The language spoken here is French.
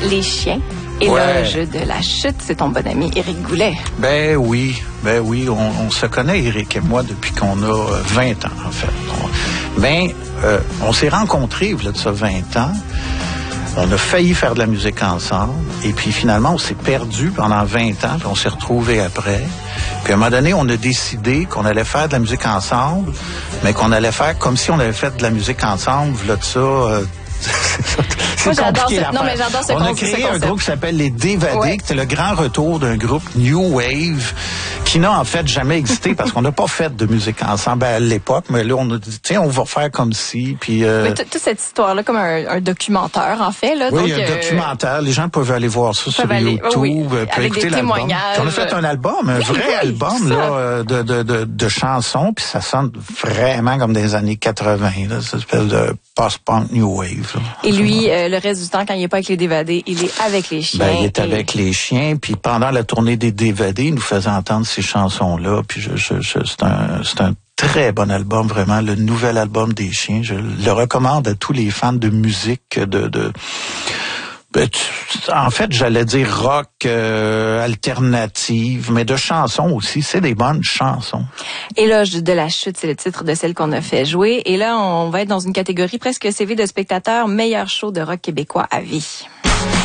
Les Chiens. Éloge de la chute, c'est ton bon ami Éric Goulet. Ben oui, on se connaît, Éric et moi, depuis qu'on a 20 ans, en fait. On s'est rencontrés, il y a de ça 20 ans. On a failli faire de la musique ensemble. Et puis finalement, on s'est perdu pendant 20 ans, puis on s'est retrouvés après. Puis à un moment donné, on a décidé qu'on allait faire de la musique ensemble, mais qu'on allait faire comme si on avait fait de la musique ensemble, là de ça... Moi, j'adore ça. Non, mais j'adore ce concept. On a créé un groupe qui s'appelle Les Dévadés, qui était le grand retour d'un groupe New Wave qui n'a en fait jamais existé parce qu'on n'a pas fait de musique ensemble à l'époque. Mais là, on a dit, tiens, on va faire comme si. Puis, mais toute cette histoire-là, comme un documentaire, en fait. Là, oui, donc, un documentaire. Les gens peuvent aller voir ça sur YouTube. Avec des témoignages. On a fait un album, un vrai album là, de chansons. Puis ça sonne vraiment comme des années 80. Là, cette espèce de post-punk New Wave. Là. Et lui, le reste du temps, quand il n'est pas avec les Dévadés, il est avec les chiens. Ben, il est avec les chiens. Puis pendant la tournée des Dévadés, il nous faisait entendre ces chansons-là. Puis c'est un très bon album, vraiment, le nouvel album des chiens. Je le recommande à tous les fans de musique, en fait, j'allais dire rock alternative, mais de chansons aussi. C'est des bonnes chansons. Éloge de la chute, c'est le titre de celle qu'on a fait jouer. Et là, on va être dans une catégorie presque CV de spectateur, meilleur show de rock québécois à vie.